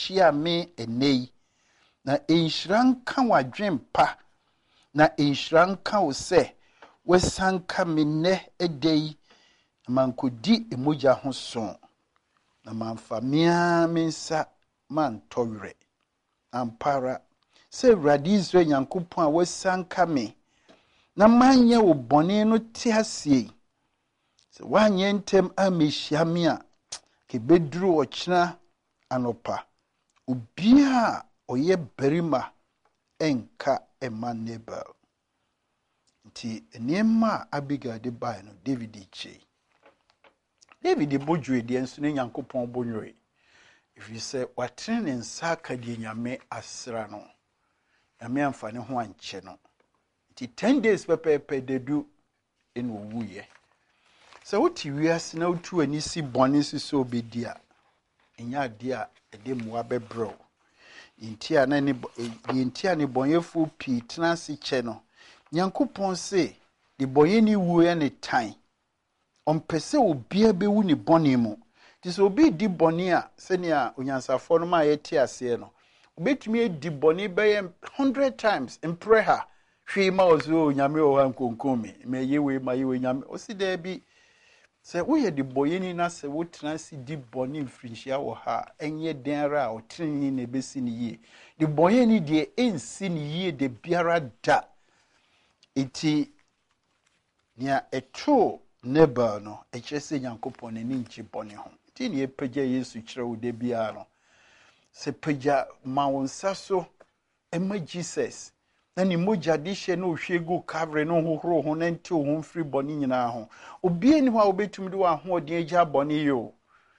shia me enei na enhranka wadwen pa na enhranka wo se wesanka me ne edei mankodi emoja ho so na manfamia mensa mantowre ampara se Awurade Israel Nyankopɔn a wesanka me na manye wo bone no te asie se wanye ntem amehia me a ke beduru ochina anopa obia oye berima enka ema Nabal nti enema Abigail de bai no David iche David bojwe de enso ne Nyankopɔn bonwe if you say watene nsa akadi nyame asra no nyame amfane ho anche no nti 10 days pepepe dedu en wuye so wuti wiase na wutu ani si bone si so obedia enya de a ede muwa bebro intia na ni intia ni bonyefo pi transi che no Nyankopɔn se de boye ni wu ya ne tan ompese obia be wu ni bone mu ti so obi di bone a se ne a onyansafo no ma yeti ase no obetumi edi bone be 100 times in prayer hwe ma ozo nyame o han konkomi me yewe ma yewe nyame o si da bi se wo ye di boye ni na se wo transi di bone mfrinhia wo ha enye denra a o trini na besi ni ye di boye ni de ensi ni ye de biara da iti nia eto Nabal no echese Nyankopɔn ni nchi bone ho ti ni epagya Yesu kire wo de bia no se pagya ma wonsa so ema Jesus na ni moja de hye no hwegu kavre no hohoro ho na nti ho mfiri bone nyina ho obie ni ho a obetumi de wa ho odin agya bone yo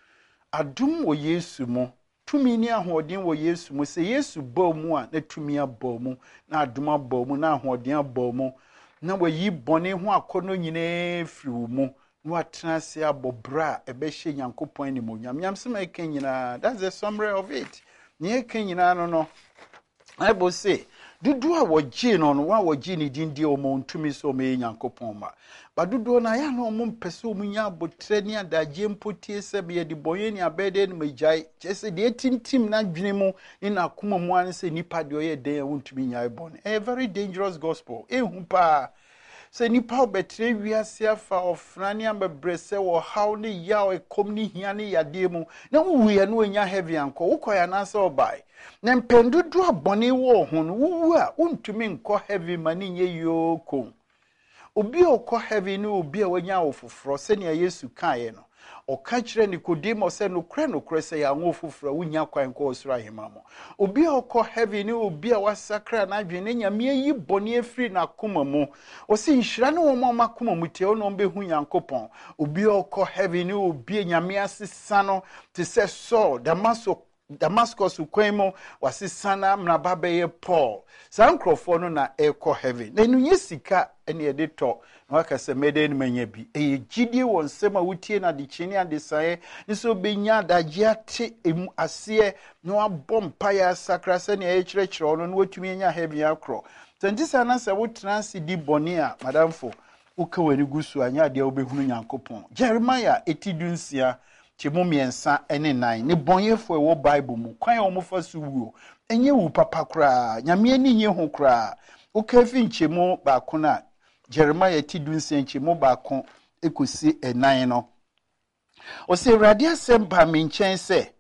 adum wo Yesu mo tumi ni ahoɔden wo Yesu mo se Yesu ba mu a na tumi aba mu na adum aba mu na ahoɔden aba mu na wayi bone ho akono nyina firi mu na watena se abobra ebehye Nyankopɔn ni mo nyam se ma eka nyina that's the summary of it ni eka nyina no Bible say dudu a woji no wa woji ni dindi o mo ntumi so me Nyankopɔn ma ba dudu na ya no mo mpese o munya abotre ni adaje mpotie se be de boye ni abede ni majai chese de tintim na dwene mu ni na akoma mu an se nipa de oye den wontumi nya bone a very dangerous gospel ehu pa se nipa obetre wiase afa ofrani ambebrese wo haw ni yaw ekom ni hia ni yade mu na wuwu ya no onya heavy anko ukoya na se obai na mpendudu abone wo ho no wuwu a untumi nko heavy mani nye yoko obi okọ heavy ni obi a wanya ofoforo se ne Yesu kae no oka kire Nicodemus se no kre se ya nwofoforo wunya kwan ko osura hemamo obi okọ heavy ni obi a wasakra na adwene nyame yi bone afiri na koma mu o se nhira ne wo ma koma mu tie no behu Nyankopɔn obi okọ heavy ni obi nyame asesa no te se so Damascus kwemo wasisana mnaba beye Paul sankrofo no na ekọ heaven na enunye sika ene ede to na wakase mede ni manya bi gidie won sema wutie na de chini ade sae nso benya daje ate emu ase na wabom pa ya sakra se na ekyerɛkyerɛ no na watumi nya heaven akro tantisa na se wo transi di boni a madamfo uka wani gusu anya de obehunu Nyankopɔn Jeremiah etidunsia chemu miensa ene nine ne bonyefo ewo Bible mu kwan o mufa so wuo enye wu papa kra nyame ani nye ho kra o kafi nchemu ba ko na Jeremiah tidunsia nchemu ba ko ekosi enan no o se Awurade asem ba me nchen se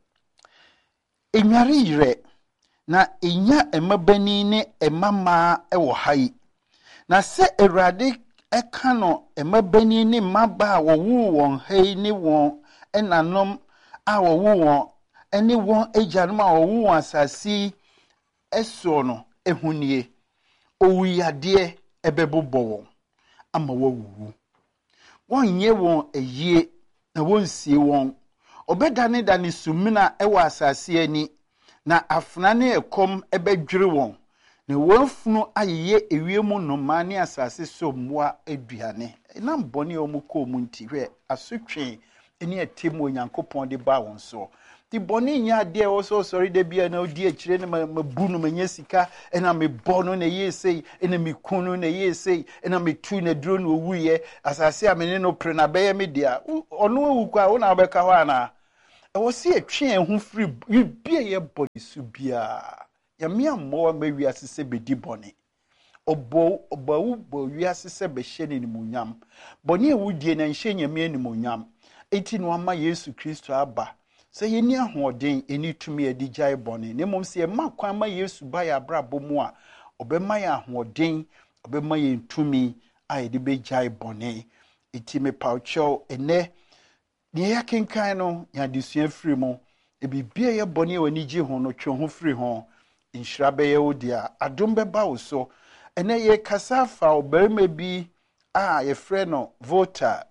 enware yire na enya emabani ne emama ewo hai na se Awurade eka no emabani ne maba wo wu won hai ne won enanom a wo won ene won ejanum a wo won asasi eso no ehunie owuyade ebebobɔ won ama wawuwu wonye won eyie na wonsie won obedane dane sumina ewa asasi ani na afna ne ekom ebedwere won na wonfunu ayeye ewiemu no mane asasi so mmoa aduane na mbone omuko omunti hwe asotwe eni atemu Onyankopɔn de ba won so ti boni nya de o so sorry de bia na odi akire ne mabu no manya sika ena me bono na yesei ena me kunu na yesei ena me tu na duro no wuye asase amene no pre na beye me dia ono wu kwa wo na beka ho ana I was see a train who free you be a body subia. Yamia more maybe as se be di boni. Obo wiase se be hye ni munyam. Boni ewudie na hye nyame ni munyam. Eti no ama Yesu Kristo aba. Se yeni ahoden eni tumi edi gyae boni. Ne mom se ma kwan ma Yesu ba ya brabo mu a obema ya ahoden, obema ye tumi a edi be gyae boni. Eti me paucho ene ne ya kenkan no ya disua firi mu. Ebibia ye boni wani gye ho no twe ho firi ho. Inhyira be ye odia adom be ba wo so. Ene ye kasa fa obarima bi a ye frɛ no voter.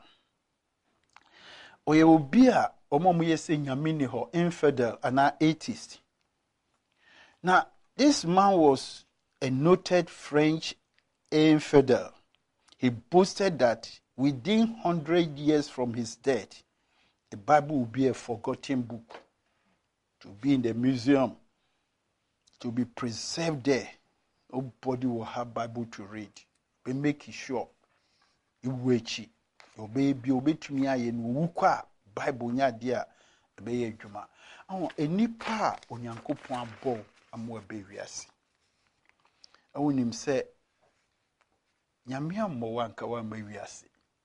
Oye obi a omo ye se nyame ni ho, infidel and atheist. Now this man was a noted French infidel. He boasted that within 100 years from his death, the Bible will be a forgotten book to be in the museum, to be preserved there. Nobody will have Bible to read. Be make sure you wechi. Your baby obe to me aye no wukwa Bible nya dia be ye dwuma. Awon enipa onyankopon abo amo be wiase. Awonim se nyame ammo wanka wa ma wiase.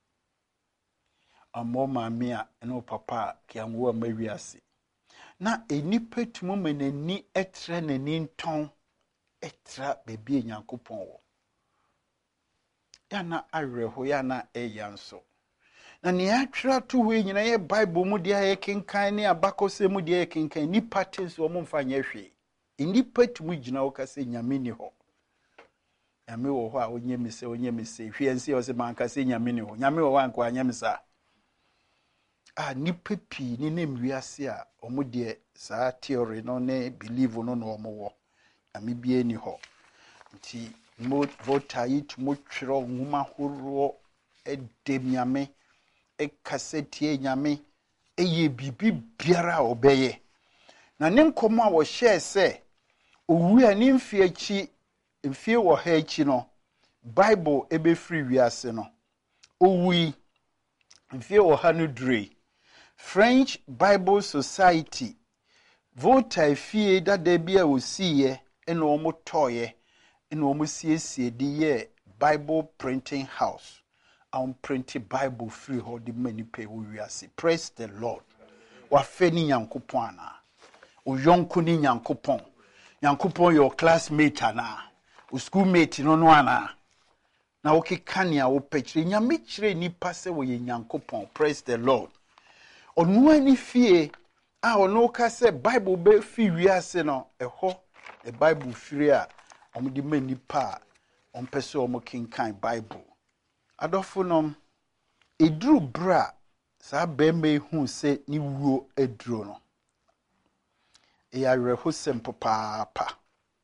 Ammo maame a eno papa ki amwo ma wiase. Na enipa tumo menani etre nani nton etra bebi nyankopon wo. Yana areho yana eyanso. Na ne atwa to we nyina ye Bible mu dia ye kenkan ne abakose mu dia ye kenkan ni patents wo mfa nya hwe. Enipa tumu gina wo kase nyame ni ho. Nyame wo ho a onye mise hwe ense o se man kase nyame ni ho. Nyame wo wanko anya misa. Nipa pi ni nem wiase a omo de sa theory no ne believe no no omo wo. Nyame bia ni ho. Nti mo voter yi tumo twero nwuma horo edem nyame kassetie nyame eye bibi biara obeye. Na ne nkomo a wo share se owu ani mfie chi mfie wo ha chi no Bible ebe free wiase no owu mfie wo ha no dre French Bible Society voter fie dada bia osiye ena omo toye ena omo siesie di ye Bible printing house on printed Bible free hold the many pay we wiase. Praise the Lord. Wa feni nyankopon ana o yonko ni nyankopon your classmate ana o schoolmate no no ana na wo kekania wo pekire nyame kire ni pase wo ye nyankopon. Praise the Lord. Onu ani fie a ono ka se Bible be fi wiase no eho e Bible free a omdi mani pa on pese omo kenkan Bible adofonom edru bra sa beme hu se ni wuo edru no ya rehosem papa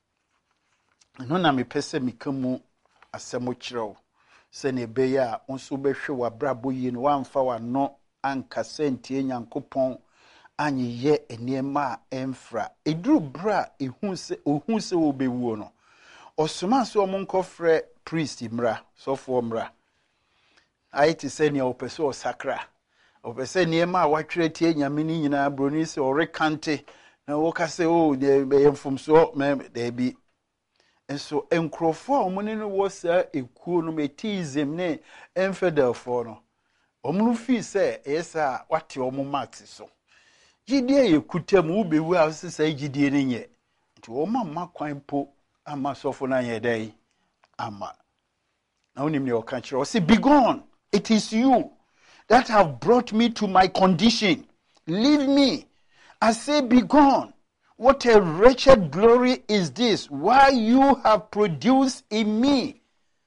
no na me pese mikamu asemo kirew se ne be ya onso behwe wa brabo yi no wamfa wa no anka sentie nyankopon anyiye eniema emfra edru bra ehun se wo bewuo no osoma so omonkofre priest mra sofo mra aiti se ne opese o sakra opese niema watwere tie nyame ni nyina broni se orekante na wo ka se o de yemfumso me de bi enso enkrofo omune no wo sa ekuo no metism ne infidel for no omunu fi se esa wate omo max so gidie yekutam wo bewu a se sa gidie ne nye nti wo mamma kwan po ama sofo na ye dai ama na onim ne o ka kire o se be gone. It is you that have brought me to my condition. Leave me. I say, be gone. What a wretched glory is this? Why you have produced in me?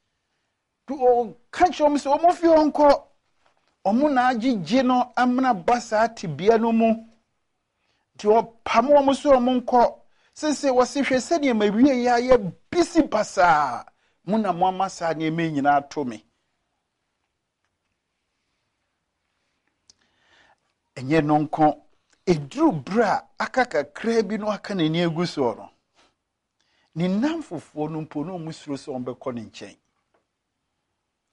To catch on so of your uncle. Omunaji jino amna basa tibia no mu. To pamo so monko. Since was if you said you may be a busy basa. Muna mama sa ni me nyina to me. Enye nonko edru bra akaka krabi no aka na ni aguso no ni namfofo no mpo no musuro so ombekọ ne nchen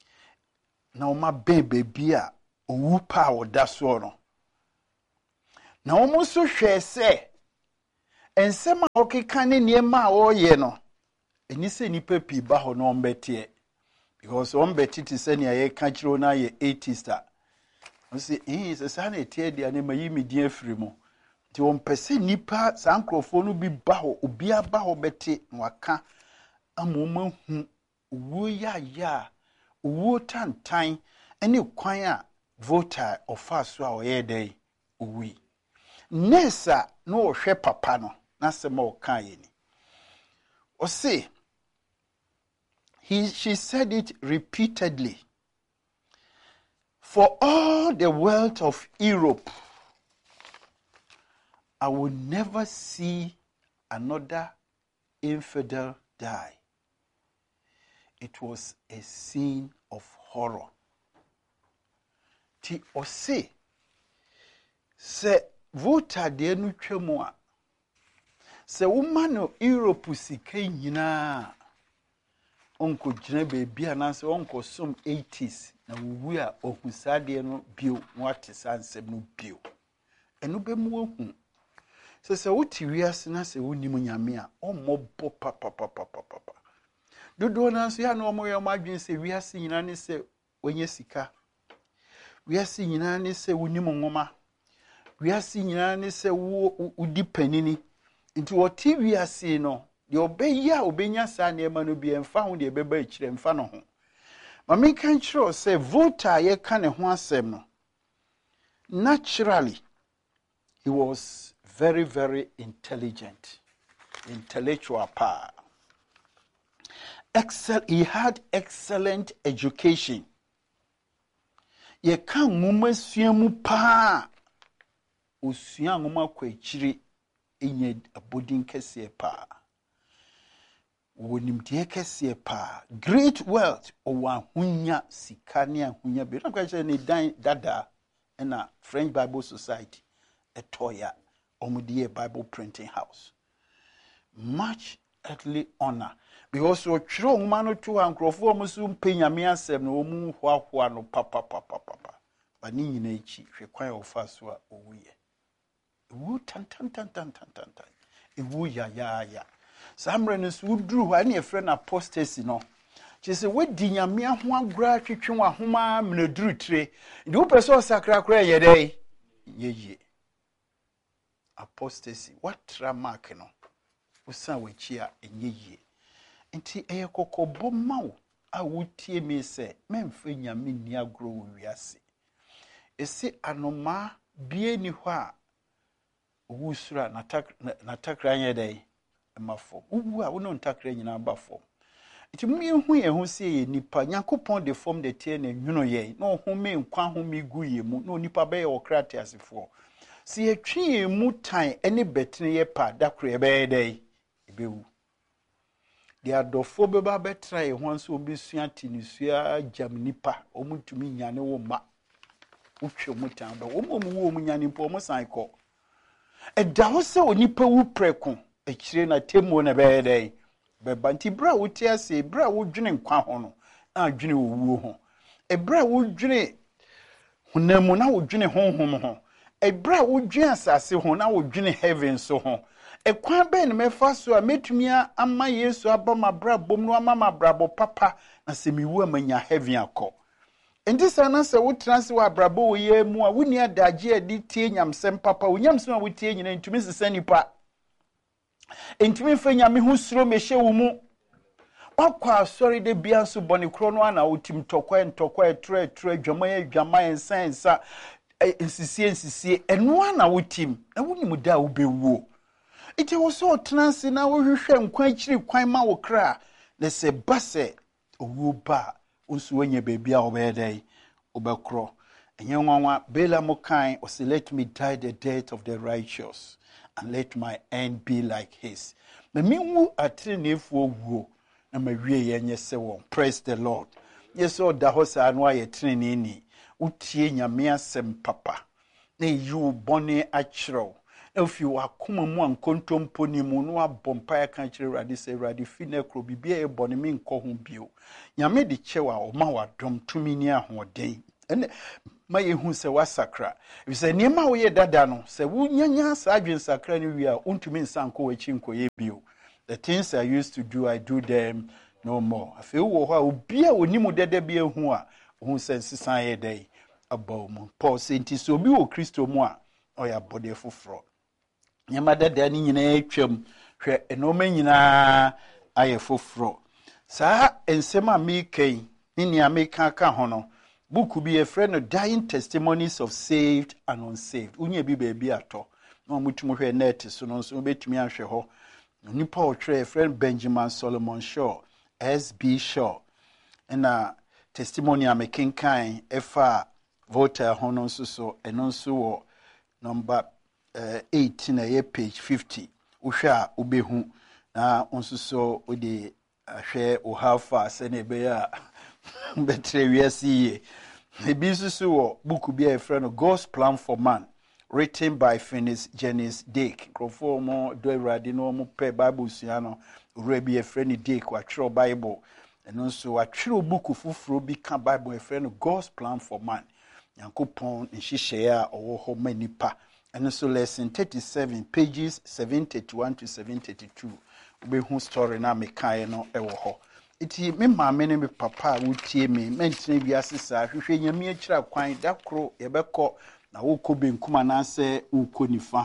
na oma bebe bia owu pa oda so no na wɔn nso hwɛ sɛ nsɛm a ɔkeka ne nneɛma a ɔreyɛ no ɛni sɛ nipa pii ba hɔ na ɔmbɛteɛ because ɔmbɛte te sɛ nea yɛka kyerɛ no ayɛ atheist a ɔsɛ sɛ saa na ɛteɛ deɛ ne mayi me din afiri mu nti wɔmpɛ sɛ nipa saa nkurɔfoɔ no bi ba hɔ obiara ba hɔ bɛte na waka ama wɔn ahu owuo yɛayɛ a owuo tantan ne kwan a voter ɔfa so a ɔyɛ dɛn owui nurse a na ɔhwɛ papa no n'asɛm a ɔka yɛ ni ɔse she said it repeatedly. For all the wealth of Europe, I will never see another infidel die. It was a scene of horror. Ti ose se voter de no twemu a se woman no Europe sika nyina onko gyina beebi ananse onko som 80s na wuwu a ohusade no bio wate sansem no bio eno be mu ohu se wuti wiase na se wonim nyame a ommobɔ papa dodo na so ya na omo yɛ madwen se wiase nyina ne se onye sika wiase nyina ne se wonim nwoma wiase nyina ne se wodi panini nti wɔte wiase no de obeya obenya sa na ema no bi emfa ho de beba ekire emfa no ho ma me kan kyerɛ sɛ voter ye ka ne ho asɛm no naturally he was very very intellectual pa he had excellent education ye kan nwoma sua mu pa osua nwoma kwa ekire enye abodin kese pa wonimdie kese pa great wealth owa hunya sikane ahunya be na kwa ne dan dada na French Bible Society etoya omudie Bible printing house much earthly honor because o twiro huma no to ankrofo omusu mpenyame asem na omu hoahoa no papa ba ni nyina echi hwekwan ofa so a owuye ewu tan ewu ya samre no so duru hɔ ne efre na apostasy no kyese wadi nyame ho agora twetwe wa homa mnaduru tire ndi wo pɛ sɛ ɔsakra kora yɛ dɛ yeye apostasy watra mark no wosan wachi a enyeye nti ɛyɛ kokɔbɔ mawo a wotie me sɛ memfa nyame ni agoro wo wiase ese anoma bie ni hɔ a wusura natakra nyɛ dɛ mafo uwu a wono ntakra nyina ba fom iti mu yehu ye ho se ye nipa Nyankopɔn de fom de tie na nwuno ye na ohome nkwa home gu ye mu na onipa be ye okrate asefo se ye twi ye mu tan ene betene ye pa dakro ye be dai ebewu de adofo be ba betra ye ho nso obesua tinisua jam nipa omutumi nyane wo ma utwe mu tan ba wo mu wo mu nyane po mo san ko eda ho se onipa wu preko ekire na temu na be dai beba nti bra wote ase bra wodwene nkwa ho no na adwene owuo ho bra wodwene hunamu na wodwene honhom ho bra wodwene asase ho na wodwene heaven so ho ekwan be ne mefa so a metumi ama Yesu aba mabra bom no ama mabrabo papa na se miwu amanya heaven akọ enti sana se wotrance wa brabo wo ye mu a woni adagye adi tie nyamsem papa wonyamsem a wotie nyina ntumi sesa nipa entimi fa nyame ho suro mehye wo mu wakwa sorry de bia nso bone kro no ana wotim ntokwa etre adwama ensa nsisie eno ana wotim na wonim da wo bewuo ite wo so trance na wo hwehwe nkwa akiri kwan ma wo kra na se base owo ba onso wanya bebia wo be dai obekro enye nwanwa bela mokan o say let me die the death of the righteous and let my end be like his. Me wu atrenefu oguo na mawie ye nye se won. Praise the Lord. Yes o da ho sa no aye trene ni. Utie nyame asem papa. Na yu bone achiro. Na ofi wakoma mu ankontompo ni mu no abompa ya kan chire radi se radi finekro bibia e bone me nko ho bio. Nyame de chewa o ma wadom tumi ni ahoden. Ene ma yehu se wasakra if say niema wo ye dada no se wunyanya sa adwen sakra ni wi a untumi nsanko wachi nkoye bio. The things I used to do, I do them no more. I feel wo ha obi a onimu dede bi ehu a hu se sisan ye dey abom. Paul say nti so obi wo Kristo mu a oya body foforo. Nyama dada ni nyina atwam hwe enoma nyina aye foforo. Sa ensema mi kan ni America ka ho no book bi a friend Dying Testimonies of Saved and Unsaved. Unye bi baby ato. No mutumu hwe net so no so betumi ahwe ho. Nipa otwe friend Benjamin Solomon Shaw, S.B. Shaw. And testimony amekenkan efa voter ho no so eno so wo number 18 na page 50. Uhwe a ubehu na onso so odi ahwe o hafa se na be ya betre wiase ebi so wo book bi a friend God's Plan for Man, written by Finis Janice Dake. Crofo mo do awrade no mo pe Bible sua no urabi a friend Dake wa tro Bible and so wa tro book fufuro bi ka Bible a friend God's Plan for Man. Yankopon nhihye a owo ho manipa. And so lesson 37 pages 731 to 732. Ubehu story na mekai no ewo ho. Iti me maame ne me papa wotie me mentene biase sa hwehwe nyame akira kwan dakro yebekọ na wokọ benkum na se wokọ nifa.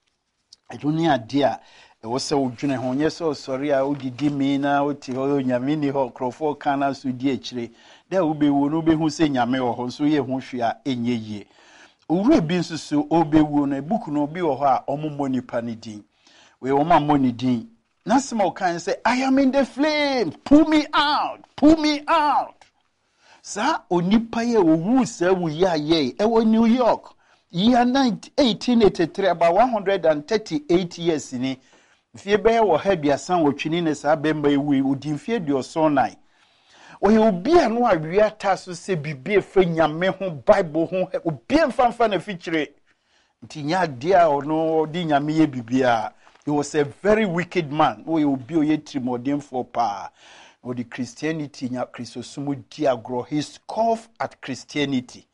Edoni ade a ewo se wodwene ho nye se osori a odidi mi na oti ho nyame ni ho krofo kana so di akire. Da ubewo no behu se nyame wo ho so ye ho hwe a enye yie. Owura bi nsusu obewu na book no bi wo ho a omommo nipa ne din. We wo mammo ne din. Nasmo can say, I am in the flames. Pull me out. Pull me out. Sa onipa ye owu se wu ya ye. Ewo New York. Year 1883 about 138 years ni. Fie be wo ha biasan wo twini ne sa bemba ewu odimfie diosonai. Oye obi anu awia taso se bibie fa nyame ho Bible ho obi mfamfa na feature. Nti nya dia ono di nyame ye bibia. He was a very wicked man. Oye obi oye trimodem for pa. O the Christianity nya Christosumu diagro. He scoffed at Christianity.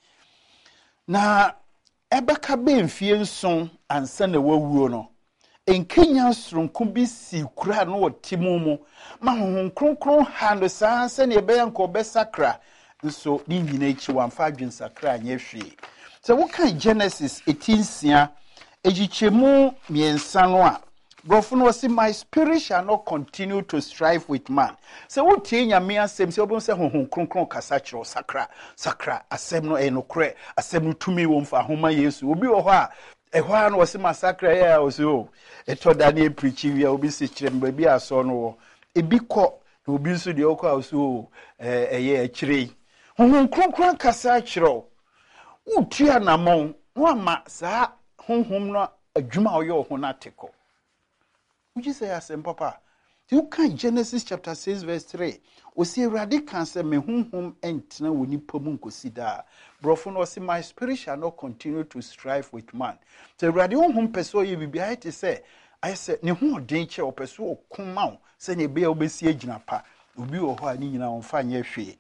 Na ebeka be mfie nson ansa na wawuo no. Enkenya sronko bi si kura no otimumu. Ma honhom kronkron ha no saa se na ebe yanko be sakra. Nso ni nyina echi wamfa adwen sakra anye hwe. So what kind Genesis 18 ejichemu miensa no a Brofo no say my spirit shall not continue to strive with man. So what tie nyame asem se obon se honhom kronkron kasa kiro sakra asem no enokre asem no tumi wo mfa homa Yesu obi wo ho a ehwa no wo se masakra ya wo se o eto da na preachi wi a obi se kire mba bi aso no wo ebi kọ na obi nso de okọ a so eye akire honhom kronkron kasa kiro utua na mon no ma sa honhom no adwuma oyo ho na teko. Would you say asem papa? You can Genesis chapter 6 verse 3. O see radical say me honhom entna woni pamu nkosida. Brofo no say my spirit shall not continue to strive with man. So radi honhom peso ye bibia it say I said ne ho den che o peso okuma se ne be obesi agina pa. Obi wo ho ani nyina onfa nye hwe.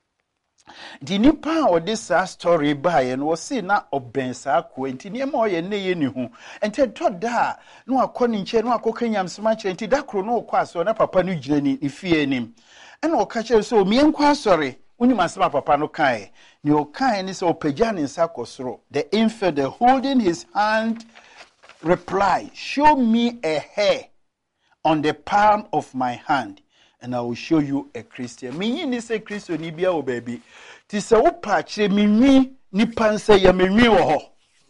The nipa or this story by and was seen na obensa ko enti niema oye ne ye ni hu enti to da no akoni nche no akokanyam sma che enti da kro no kwa so na papa no gina ni ifie nim ena o ka che so mie nkwa sorry uni masema papa no kai ni o kai ni so pagya ni nsa kosoro the infidel holding his hand replied, show me a hair on the palm of my hand and I will show you a Christian. Me ni say Christian ni bia o baby. Ti se wo pa kire me nwi ni panse ya me nwi wo ho.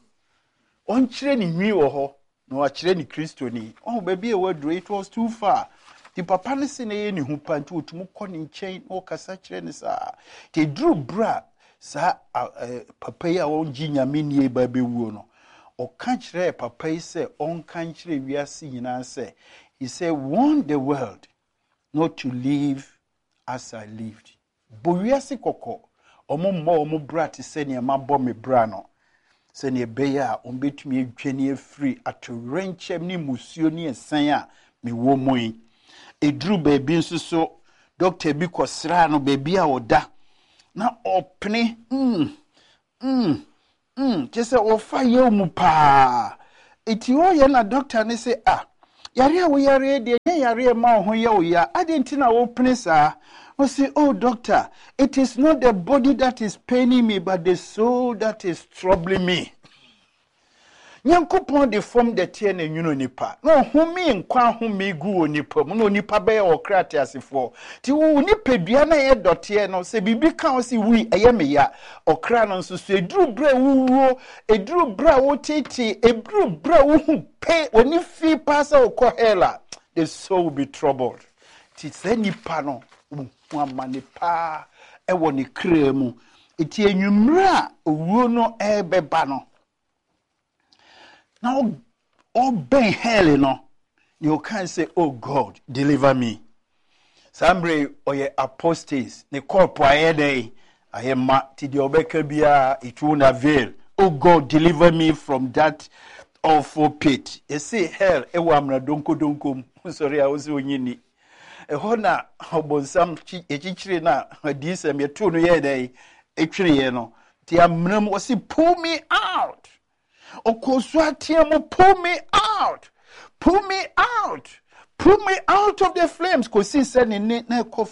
On kire ni nwi wo ho, no wa kire ni Christian ni. Oh baby e wadro it was too far. Ti papa ne se ne ye ni hu panti otumu kọ ni nchen o kasa kire ni sa. Ti dru bra sa papa ya won gi nyame ni e ba bewuo no. O kan kire papa yi se on kan kire wiase nyina se. He said, warn the world not to live as I lived. Bowiase koko omo brati se ne ma bọ me bra no. Se ne be ya ombetumi adwane free atorenchem ni musuo ni ensan a me wo moyi. Edru baby nso so doctor bi kwosra no baby a oda na opne Just say ofa ye mu pa. Iti o ye na doctor ne say yare wo yare de yare ma ho ye o ya adenti na wo pene sa. O say, oh doctor, it is not the body that is paining me but the soul that is troubling me. Nyankopon de form de tie na nwuno nipa. No humi nkwa humi gu onipa. Mo nipa be okrate asefo. Ti wo nipa dua na ye dote no se bibi kan o si wi eye me ya. Okra no nso so eduru bra wuwo, eduru bra wo tete, eduru bra wo hu pe oni fi pass okọ hela. The soul will be troubled. Ti se nipa no wo amane pa e wo ni kra mu. Eti enwumra owuo no beba no. Now, all ben hell, you can't say, oh God, deliver me. Sambre or ye apostates, ne corpo aede, I am to the obekabia, it won't avail. Oh God, deliver me from that awful pit. You see, hell, ewamra donko, sorry, I was winning. A hona, obon some chichri na, disem, ye two no ye, a tree, the amnum was he pull me out. Okoswatiamo, pull me out. Pull me out. Pull me out of the flames. Kosi said in neko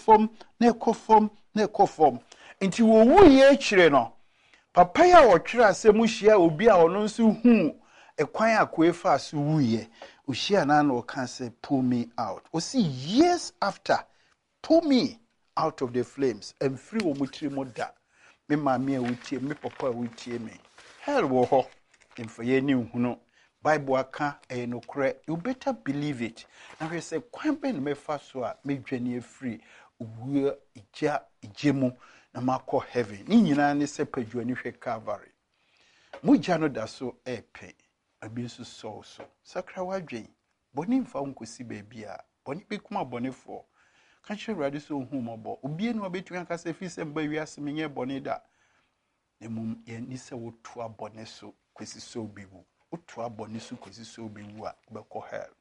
form. Inti wo ye chire no. Papa ya wo twira se mu hia obi a ono nso hu ekwan akwefa so wuye. Ohia na na o kan say pull me out. O see years after, pull me out of the flames and free wo mutiri mo da. Me mama a wutie, me papa a wutie me. Hell wo ho. For ye new huno Bible aka no kre, you better believe it. Now we say kwan ben me fa so a me dwane free wu ija ijemu na makọ heaven. Ni nyina ne se padwane hwe Calvary. Mu ja no da so epe abi so so sakra wadwen boni mfa nkosi ba bia boni bekuma boni fo ka hwe rade so hu mobo obi no obetu aka se fi se mba wiase menye boni da nemum ye ni se wotu abone so kwesi so biwu wotu abone so kwesi so biwu a obekọ hell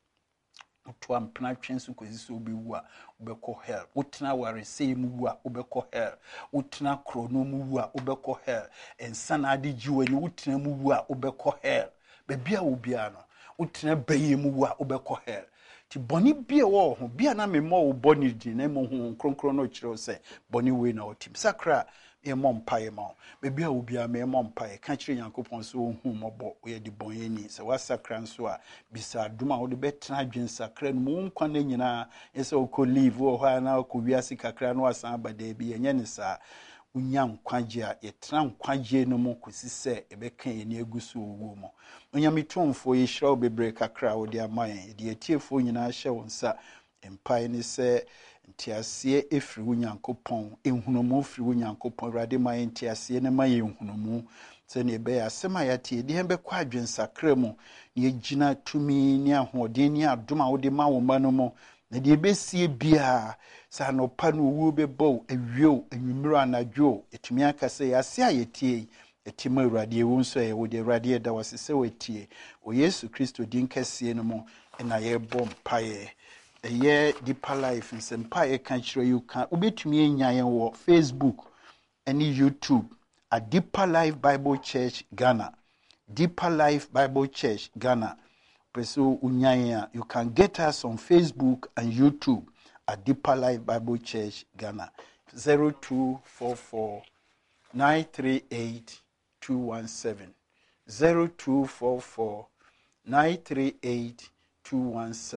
wotu ampna twen so kwesi so biwu a obekọ hell wotena ware sei mu wu a obekọ hell wotena krono mu wu a obekọ hell ensana ade jiwani wotena mu wu a obekọ hell bebia obia no wotena baye mu wu a obekọ hell ti boni bia wo ho bia na memmo wo boni di na mo ho kronkron no kire se boni we na otim sakra e mompae ma bebia obia me mompae ka kire Yankopon so hu mobo ye di bonyeni se wasakra nso a bisa duma wo de betena adwen sakra no mo nkwa na nyina ese okọ live wo ha na okọ wiase kakra no asan abada bi enye ne sa unya nkwaje a yetena nkwaje no mo kosi se ebeka ye ne agusu owo mo unya mitomfo ye hira obebre kakra wo de amayen de atiefo nyina hye wonsa empae ni se ntiasie efiri Nyankopon enhunomu firi Nyankopon rade ma ntiasie ne ma ye enhunomu se ne be asema yate de hembe kwa adwen sakra mu ne gina tumi ne ahoden ne adoma wo de ma wo ma no mo na de besie bia sa no pa no wu bebo awio anwumiro anadwo etumi akase yase ayetie etima urade ewu nso ye wo de urade da wasese wetie o Yesu Kristo din kase no mo na ye bom paye eye Deeper Life nsempa can show you can ubetumi enyan wo Facebook and YouTube at Deeper Life Bible Church Ghana. Deeper Life Bible Church Ghana. So you can get us on Facebook and YouTube at Deeper Life Bible Church Ghana. 0244 938 217 0244 938 217.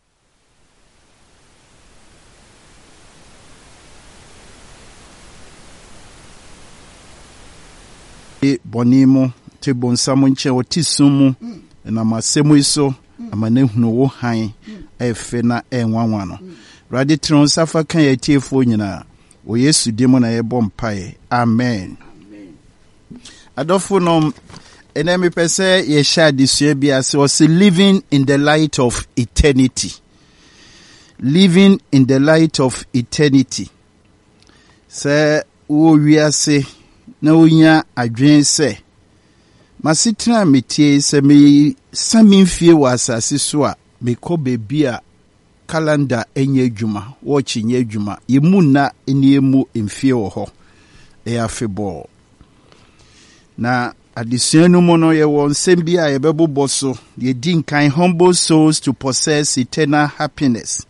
Bonimo te bonsamo nche otisumu na masemu iso amane hunu wo han efe na enwanwa no radi tron safa kan ya tiefo nyina o Yesu dimo na yebo mpae amen adofo no enemi pese ye sha disue bia se was living in the light of eternity, living in the light of eternity. Se wo wiase na onya adwen se masitra metie se me saminfie wa asase so a mekọ bebi a calendar enye adwuma watch enye adwuma yemu na eni emu emfie wo ho e afebọ na adesua no mu no yɛwɔ nsɛm bi a yɛbɛbobɔ so. Yɛdi nkan humble souls to possess eternal happiness.